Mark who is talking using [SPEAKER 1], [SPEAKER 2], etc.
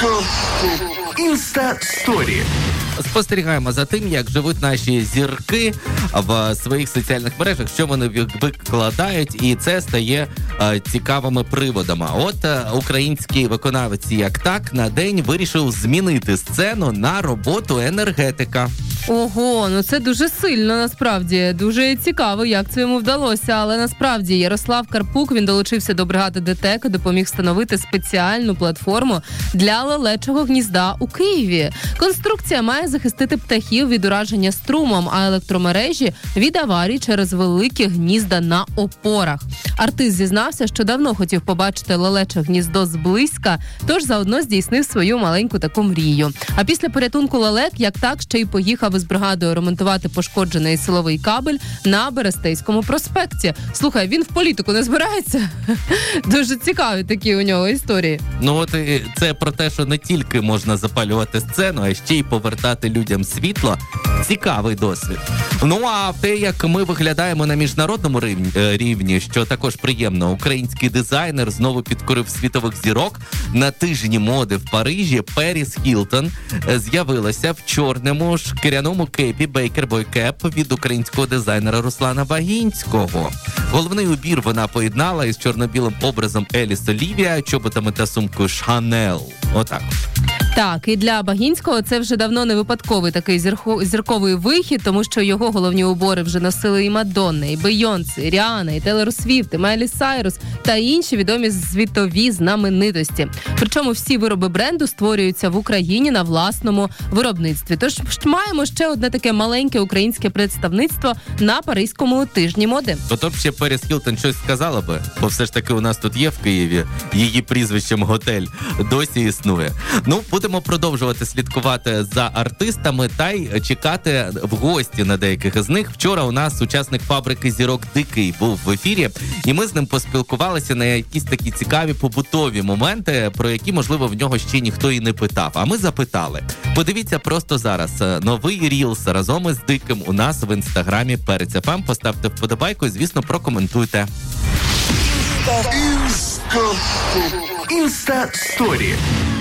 [SPEAKER 1] Інста-сторі.
[SPEAKER 2] Спостерігаємо за тим, як живуть наші зірки в своїх соціальних мережах, що вони викладають, і це стає цікавими приводами. От український виконавець Як Так на день вирішив змінити сцену на роботу енергетика.
[SPEAKER 3] Ого, ну це дуже сильно, насправді. Дуже цікаво, як це йому вдалося. Але насправді Ярослав Карпук, він долучився до бригади ДТЕК і допоміг встановити спеціальну платформу для лелечого гнізда у Києві. Конструкція має захистити птахів від ураження струмом, а електромережі від аварій через великі гнізда на опорах. Артист зізнався, що давно хотів побачити лелече гніздо зблизька, тож заодно здійснив свою маленьку таку мрію. А після порятунку лелек Як Так ще й поїхав із бригадою ремонтувати пошкоджений силовий кабель на Берестейському проспекті. Слухай, він в політику не збирається? Дуже цікаві такі у нього історії.
[SPEAKER 2] Ну от це про те, що не тільки можна запалювати сцену, а ще й повертати людям світло. Цікавий досвід. Ну а те, як ми виглядаємо на міжнародному рівні, що також приємно, український дизайнер знову підкорив світових зірок. На тижні моди в Парижі Періс Хілтон з'явилася в чорному шкіряному кепі Baker Boy Cap від українського дизайнера Руслана Багінського. Головний убір вона поєднала із чорно-білим образом Еліс Олівія, чоботами та сумкою Шанел. Отак.
[SPEAKER 3] Так, і для Багінського це вже давно не випадковий такий зірковий вихід, тому що його головні убори вже носили і Мадонна, і Бейонсе, і Ріана, і Тейлор Свіфт, і Майлі Сайрус та інші відомі світові знаменитості. Причому всі вироби бренду створюються в Україні на власному виробництві. Тож маємо ще одне таке маленьке українське представництво на Паризькому тижні моди.
[SPEAKER 2] То б ще Періс Хілтон щось сказала би, бо все ж таки у нас тут є в Києві, її прізвищем готель досі існує. Ну, будемо продовжувати слідкувати за артистами та й чекати в гості на деяких із них. Вчора у нас учасник фабрики зірок Дикий був в ефірі, і ми з ним поспілкувалися на якісь такі цікаві побутові моменти, про які, можливо, в нього ще ніхто і не питав. А ми запитали. Подивіться просто зараз новий рілс разом із Диким у нас в інстаграмі Перець ФМ. Поставте вподобайку і, звісно, прокоментуйте.
[SPEAKER 1] Інста-сторі.